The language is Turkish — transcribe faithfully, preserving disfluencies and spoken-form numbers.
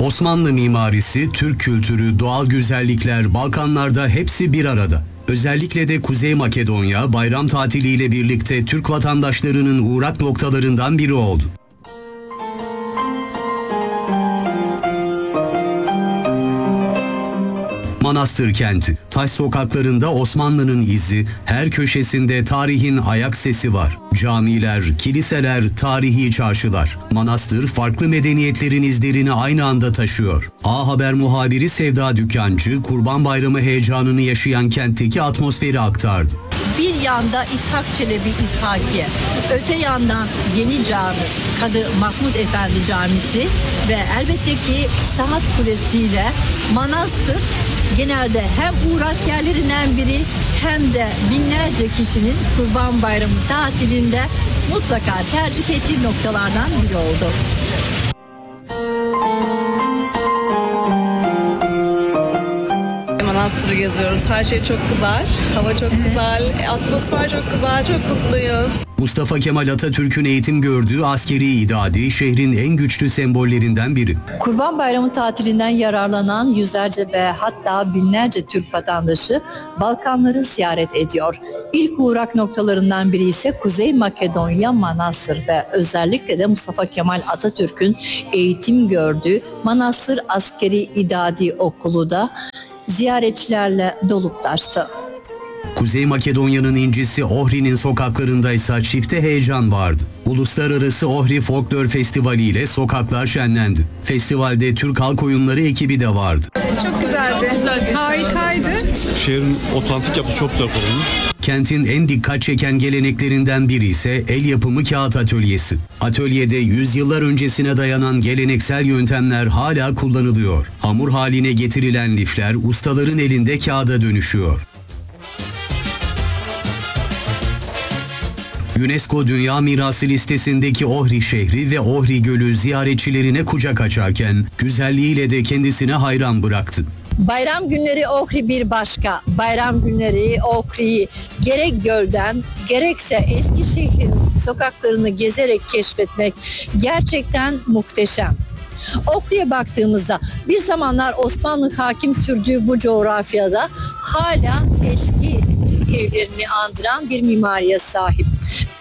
Osmanlı mimarisi, Türk kültürü, doğal güzellikler Balkanlarda hepsi bir arada. Özellikle de Kuzey Makedonya bayram tatiliyle birlikte Türk vatandaşlarının uğrak noktalarından biri oldu. Manastır kenti, taş sokaklarında Osmanlı'nın izi, her köşesinde tarihin ayak sesi var. Camiler, kiliseler, tarihi çarşılar. Manastır farklı medeniyetlerin izlerini aynı anda taşıyor. A Haber muhabiri Sevda Dükkancı, Kurban Bayramı heyecanını yaşayan kentteki atmosferi aktardı. Bir yanda İshak Çelebi İshaki, öte yandan Yeni Cami, Kadı Mahmud Efendi Camisi ve elbette ki Saat Kulesi ile manastır genelde hem uğrak yerlerinden biri hem de binlerce kişinin Kurban Bayramı tatilinde mutlaka tercih ettiği noktalardan biri oldu. Manastırı geziyoruz. Her şey çok güzel. Hava çok güzel. Atmosfer çok güzel. Çok mutluyuz. Mustafa Kemal Atatürk'ün eğitim gördüğü askeri idadi şehrin en güçlü sembollerinden biri. Kurban Bayramı tatilinden yararlanan yüzlerce ve hatta binlerce Türk vatandaşı Balkanları ziyaret ediyor. İlk uğrak noktalarından biri ise Kuzey Makedonya Manastır ve özellikle de Mustafa Kemal Atatürk'ün eğitim gördüğü Manastır Askeri İdadi Okulu da ziyaretçilerle dolup taştı. Kuzey Makedonya'nın incisi Ohri'nin sokaklarında ise çifte heyecan vardı. Uluslararası Ohri Folklor Festivali ile sokaklar şenlendi. Festivalde Türk Halk Oyunları ekibi de vardı. Çok güzeldi, harikaydı. Şehrin otantik yapısı çok güzel korunmuş. Kentin en dikkat çeken geleneklerinden biri ise el yapımı kağıt atölyesi. Atölyede yüzyıllar öncesine dayanan geleneksel yöntemler hala kullanılıyor. Hamur haline getirilen lifler ustaların elinde kağıda dönüşüyor. UNESCO Dünya Mirası listesindeki Ohri şehri ve Ohri Gölü ziyaretçilerine kucak açarken güzelliğiyle de kendisine hayran bıraktı. Bayram günleri Ohri bir başka. Bayram günleri Ohri'yi gerek gölden gerekse eski şehrin sokaklarını gezerek keşfetmek gerçekten muhteşem. Ohri'ye baktığımızda bir zamanlar Osmanlı hakim sürdüğü bu coğrafyada hala eski Türk evlerini andıran bir mimariye sahip.